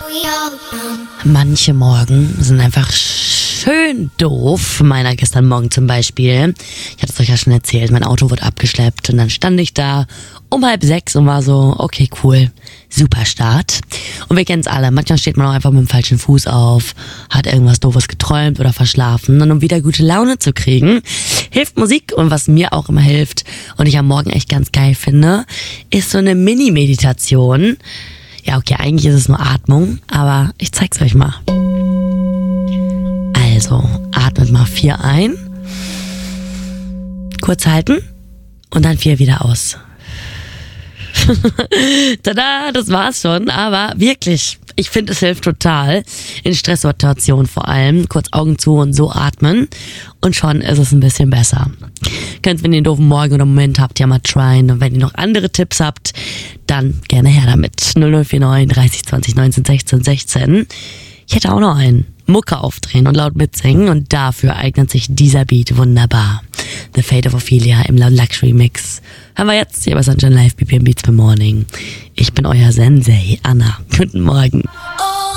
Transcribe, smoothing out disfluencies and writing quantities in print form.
Manche Morgen sind einfach schön doof. Meiner gestern Morgen zum Beispiel. Ich hatte es euch ja schon erzählt, mein Auto wurde abgeschleppt und dann stand ich da um 5:30 und war so, okay, cool, super Start. Und wir kennen es alle, manchmal steht man auch einfach mit dem falschen Fuß auf, hat irgendwas Doofes geträumt oder verschlafen. Und um wieder gute Laune zu kriegen, hilft Musik. Und was mir auch immer hilft und ich am Morgen echt ganz geil finde, ist so eine Mini-Meditation. Ja, okay, eigentlich ist es nur Atmung, aber ich zeig's euch mal. Also, atmet mal 4 ein, kurz halten und dann 4 wieder aus. Tada, das war's schon, aber wirklich, ich finde, es hilft total, in Stresssituationen vor allem, kurz Augen zu und so atmen und schon ist es ein bisschen besser. Könnt, wenn ihr einen doofen Morgen oder Moment habt, ja mal tryen und wenn ihr noch andere Tipps habt, dann gerne her damit. 0049 30 20 19 16 16. Ich hätte auch noch einen. Mucke aufdrehen und laut mitsingen und dafür eignet sich dieser Beat wunderbar. The Fate of Ophelia im Loud Luxury Mix. Hören wir jetzt hier bei Sunshine Live BPM Beats per Morning. Ich bin euer Sensei, Anna. Guten Morgen.